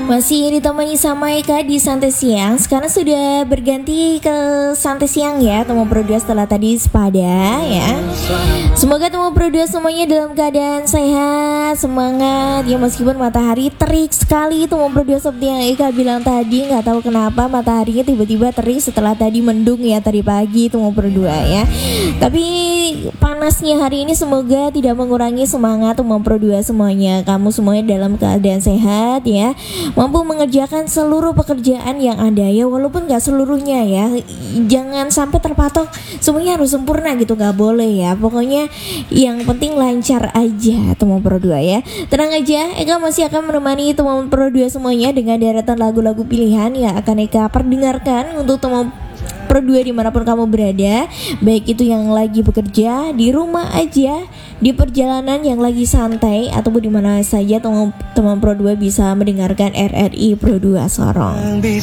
Masih ditemani sama Eka di Santai Siang. Sekarang sudah berganti ke Santai Siang ya, teman berdua setelah tadi sepada ya. Semoga teman berdua semuanya dalam keadaan sehat, semangat ya, meskipun matahari terik sekali teman berdua seperti yang Eka bilang tadi. Nggak tahu kenapa mataharinya tiba-tiba terik setelah tadi mendung ya tadi pagi teman berdua ya. Tapi panasnya hari ini semoga tidak mengurangi semangat teman berdua semuanya. Kamu semuanya dalam keadaan sehat ya, mampu mengerjakan seluruh pekerjaan yang ada ya, walaupun gak seluruhnya ya. Jangan sampai terpatok semuanya harus sempurna gitu, gak boleh ya. Pokoknya yang penting lancar aja teman pro 2 ya. Tenang aja, Eka masih akan menemani teman pro 2 semuanya dengan deretan lagu-lagu pilihan yang akan Eka perdengarkan untuk teman pro 2 dimanapun kamu berada. Baik itu yang lagi bekerja, di rumah aja, di perjalanan, yang lagi santai, ataupun dimana saja teman pro 2 bisa mendengarkan RRI Pro 2 Sorong.